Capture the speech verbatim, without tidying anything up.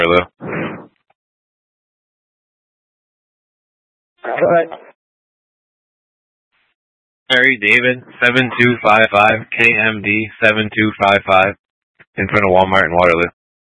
Waterloo. All right. Harry David, seven two five five K M D seven two five five, in front of Walmart in Waterloo.